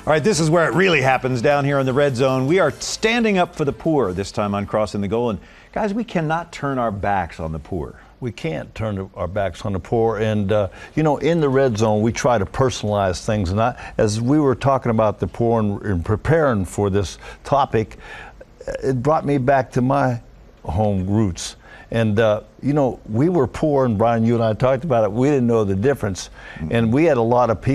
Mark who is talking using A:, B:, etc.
A: All right, this is where it really happens down here in the red zone. We are standing up for the poor this time on Crossing the Goal. And guys, we cannot turn our backs on the poor.
B: We can't turn our backs on the poor. And, you know, in the red zone, we try to personalize things. And as we were talking about the poor and preparing for this topic, it brought me back to my home roots. And, you know, we were poor, and Brian, you and I talked about it. We didn't know the difference. And we had a lot of people